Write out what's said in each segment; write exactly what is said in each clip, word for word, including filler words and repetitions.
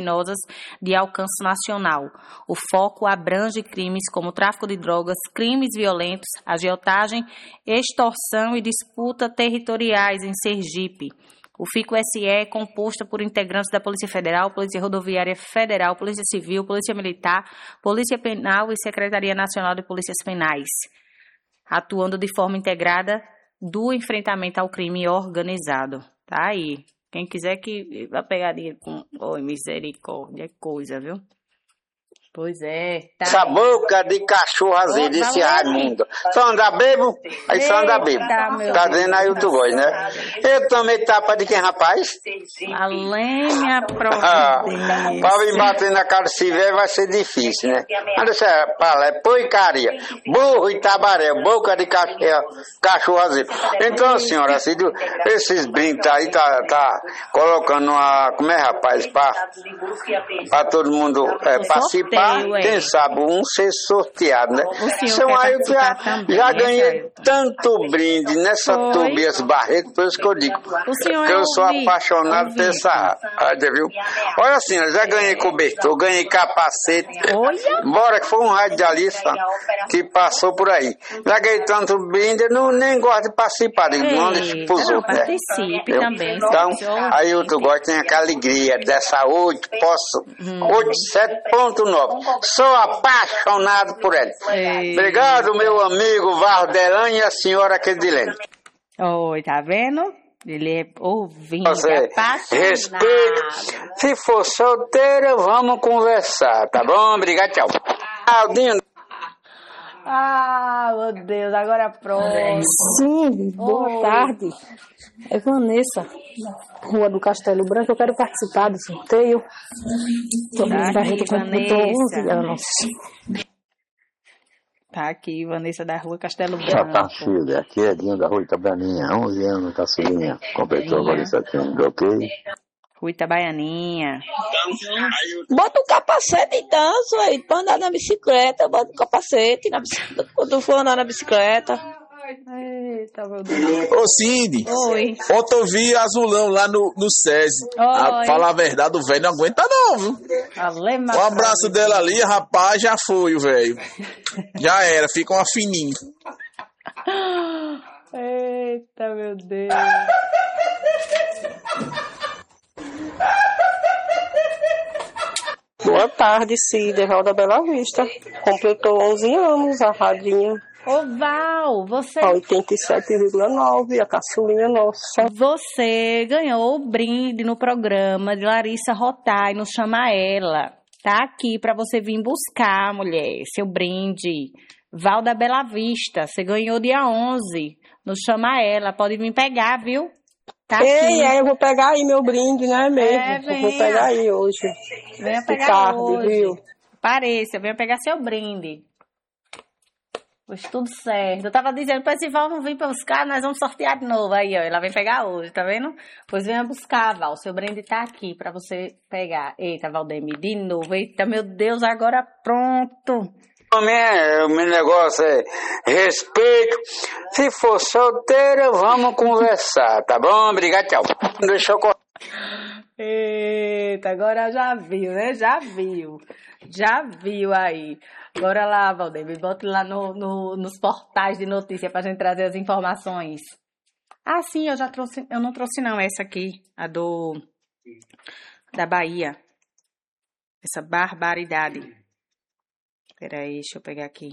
criminosas de alcance nacional. O foco abrange crimes como tráfico de drogas, crimes violentos, agiotagem, extorsão e disputa territoriais em Sergipe. O FICO-S E é composto por integrantes da Polícia Federal, Polícia Rodoviária Federal, Polícia Civil, Polícia Militar, Polícia Penal e Secretaria Nacional de Polícias Penais, atuando de forma integrada do enfrentamento ao crime organizado. Tá aí. Quem quiser que vá pegar dinheiro com... Oi, misericórdia, é coisa, viu? Pois é. Tá. Essa boca de cachorro azedo, oh, esse Raimundo. Só anda bebo? Aí só anda bebo. Tá dizendo aí o tu gosta, né? Eu tomei tapa de quem, rapaz? A lenha ah, pra me bater na cara se vier vai ser difícil, né? Olha essa pala, é porcaria. Burro e tabaré, boca de cachorro, cachorro azedo. Então, senhora, assim, esses brindes aí tá, tá colocando uma... Como é, rapaz? Pra, pra todo mundo é, participar. Quem sabe um ser sorteado, né? Seu Ailton já, já ganhei tanto brinde nessa Tobias Barreto, por isso que eu digo que eu sou apaixonado por essa rádio, viu? Olha assim, já ganhei cobertor, ganhei capacete. Bora que foi um radialista que passou por aí. Já ganhei tanto brinde, eu não, nem gosto de participar, digo, não deixa pros outros, né? Participe também. Então, aí eu gosto, tem aquela alegria dessa oito, posso, oito, sete ponto nove. Sou apaixonado por ele. Ei. Obrigado, meu amigo Vardelane e a senhora Kedilene. Oi, tá vendo? Ele é ouvinte, Você apaixonado. Respeito. Se for solteira, vamos conversar, tá bom? Obrigado, tchau. Aldinho. Ah, meu Deus, agora pronto. Sim, boa Oi. tarde. É Vanessa, Rua do Castelo Branco. Eu quero participar do sorteio. Tá aqui, Vanessa. anos. Tá aqui, Vanessa da Rua Castelo Branco. Já tá filha, aqui é Dinho da Rua Itabaianinha, onze anos, caçulinha. Completou agora isso aqui, ok? Rua Itabaianinha. Bota o capacete então, aí, pra andar na bicicleta. Bota o capacete na bicicleta, quando for andar na bicicleta. Eita, meu Deus. Ô Cid, Oi. ontem eu vi Azulão lá no, no SESI. A falar a verdade, o velho não aguenta não, viu? O abraço dela ali, rapaz, já foi o velho. Já era, fica uma fininha. Eita, meu Deus. Boa tarde, Cid, Val da Bela Vista. Completou onze anos, a radinha. Ô Val, você... oitenta e sete vírgula nove, a caçulinha nossa. Você ganhou o brinde no programa de Larissa Rotai, nos Chama Ela. Tá aqui pra você vir buscar, mulher, seu brinde. Val da Bela Vista, você ganhou dia onze, nos Chama Ela. Pode vir pegar, viu? Tá Ei, aqui. aí eu vou pegar aí meu brinde, né, mesmo? É, eu vou pegar aí hoje. Venha pegar tarde, hoje. Viu? Pareça, venha pegar seu brinde. Pois tudo certo. Eu tava dizendo pra esse Val não vir pra buscar, nós vamos sortear de novo. Aí, ó, ela vem pegar hoje, tá vendo? Pois venha buscar, Val. Seu brinde tá aqui pra você pegar. Eita, Valdemir, de novo. Eita, meu Deus, agora pronto. O meu, meu negócio é respeito. Se for solteira, vamos conversar, tá bom? Obrigado, tchau. Deixa eu cortar. Eita, agora já viu, né? Já viu. Já viu aí. Agora lá, Valdemir, bote lá no, no, nos portais de notícia pra gente trazer as informações. Ah, sim, eu já trouxe. Eu não trouxe não essa aqui, a do... da Bahia. Essa barbaridade. Peraí, deixa eu pegar aqui.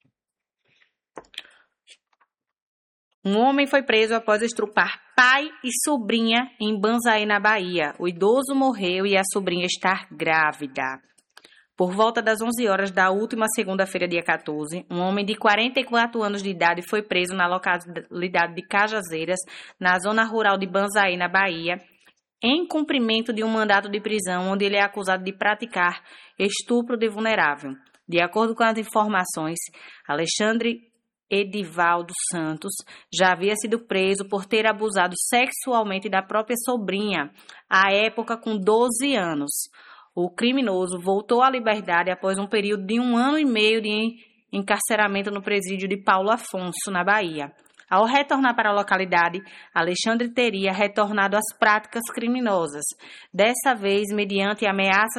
Um homem foi preso após estrupar pai e sobrinha em Banzaí, na Bahia. O idoso morreu e a sobrinha está grávida. Por volta das onze horas da última segunda-feira, dia quatorze, um homem de quarenta e quatro anos de idade foi preso na localidade de Cajazeiras, na zona rural de Banzaí, na Bahia, em cumprimento de um mandado de prisão, onde ele é acusado de praticar estupro de vulnerável. De acordo com as informações, Alexandre Edivaldo Santos já havia sido preso por ter abusado sexualmente da própria sobrinha, à época com doze anos. O criminoso voltou à liberdade após um período de um ano e meio de encarceramento no presídio de Paulo Afonso, na Bahia. Ao retornar para a localidade, Alexandre teria retornado às práticas criminosas, dessa vez mediante ameaças